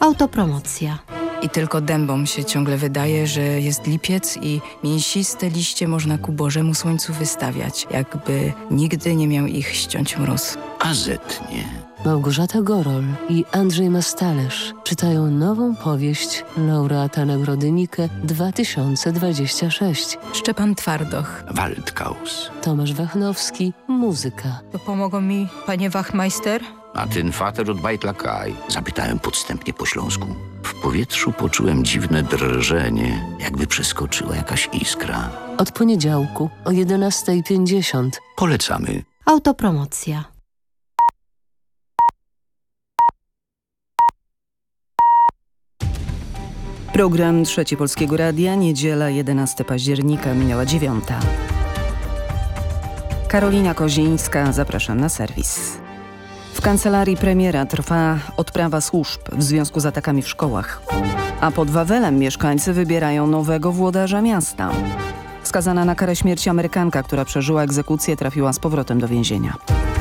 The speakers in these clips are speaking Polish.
Autopromocja. I tylko dębom się ciągle wydaje, że jest lipiec i mięsiste liście można ku Bożemu słońcu wystawiać, jakby nigdy nie miał ich ściąć mróz. A zetnie. Małgorzata Gorol i Andrzej Mastalerz czytają nową powieść laureata Nagrody Nike 2026. Szczepan Twardoch. Waldkaus. Tomasz Wachnowski, muzyka. To pomogą mi, panie Wachmeister? A ten fater od Bajtlakaj? Zapytałem podstępnie po śląsku. W powietrzu poczułem dziwne drżenie, jakby przeskoczyła jakaś iskra. Od poniedziałku o 11:50. Polecamy. Autopromocja. Program Trzeci Polskiego Radia, niedziela 11 października, minęła 9. Karolina Kozińska, zapraszam na serwis. W kancelarii premiera trwa odprawa służb w związku z atakami w szkołach. A pod Wawelem mieszkańcy wybierają nowego włodarza miasta. Skazana na karę śmierci Amerykanka, która przeżyła egzekucję, trafiła z powrotem do więzienia.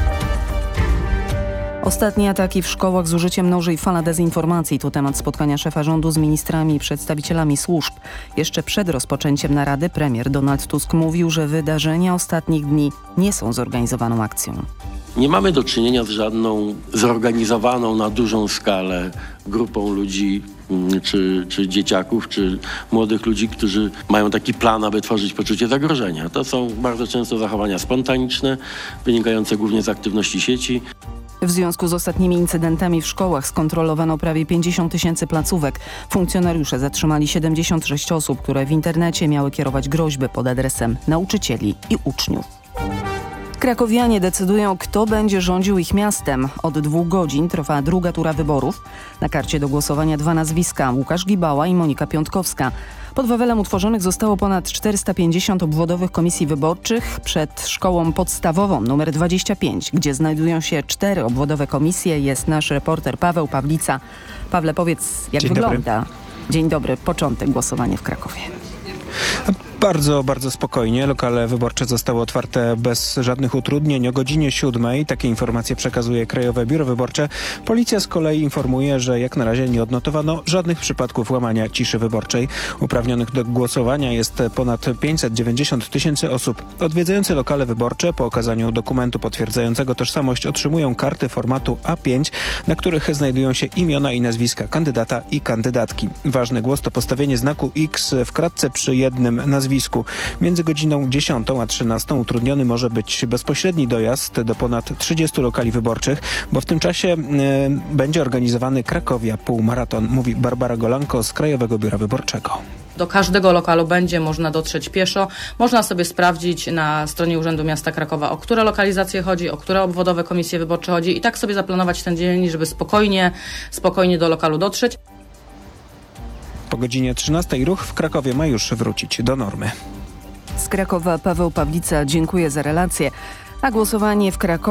Ostatnie ataki w szkołach z użyciem noży i fala dezinformacji to temat spotkania szefa rządu z ministrami i przedstawicielami służb. Jeszcze przed rozpoczęciem narady premier Donald Tusk mówił, że wydarzenia ostatnich dni nie są zorganizowaną akcją. Nie mamy do czynienia z żadną zorganizowaną na dużą skalę grupą ludzi, czy dzieciaków, czy młodych ludzi, którzy mają taki plan, aby tworzyć poczucie zagrożenia. To są bardzo często zachowania spontaniczne, wynikające głównie z aktywności sieci. W związku z ostatnimi incydentami w szkołach skontrolowano prawie 50 000 placówek. Funkcjonariusze zatrzymali 76 osób, które w internecie miały kierować groźby pod adresem nauczycieli i uczniów. Krakowianie decydują, kto będzie rządził ich miastem. Od 2 godzin trwa druga tura wyborów. Na karcie do głosowania 2 nazwiska: Łukasz Gibała i Monika Piątkowska. Pod Wawelem utworzonych zostało ponad 450 obwodowych komisji wyborczych. Przed szkołą podstawową nr 25, gdzie znajdują się 4 obwodowe komisje, jest nasz reporter Paweł Pawlica. Pawle, powiedz, jak wygląda? Dzień dobry, początek głosowania w Krakowie. Bardzo spokojnie. Lokale wyborcze zostały otwarte bez żadnych utrudnień. O godzinie 7 takie informacje przekazuje Krajowe Biuro Wyborcze. Policja z kolei informuje, że jak na razie nie odnotowano żadnych przypadków łamania ciszy wyborczej. Uprawnionych do głosowania jest ponad 590 000 osób. Odwiedzający lokale wyborcze po okazaniu dokumentu potwierdzającego tożsamość otrzymują karty formatu A5, na których znajdują się imiona i nazwiska kandydata i kandydatki. Ważny głos to postawienie znaku X w kratce przy jednym nazwisku. Między godziną 10 a 13 utrudniony może być bezpośredni dojazd do ponad 30 lokali wyborczych, bo w tym czasie będzie organizowany Krakowia Półmaraton, mówi Barbara Golanko z Krajowego Biura Wyborczego. Do każdego lokalu będzie można dotrzeć pieszo. Można sobie sprawdzić na stronie Urzędu Miasta Krakowa, o które lokalizacje chodzi, o które obwodowe komisje wyborcze chodzi i tak sobie zaplanować ten dzień, żeby spokojnie do lokalu dotrzeć. Po godzinie 13 ruch w Krakowie ma już wrócić do normy. Z Krakowa Paweł Pawlica, dziękuję za relację. A głosowanie w Krakowie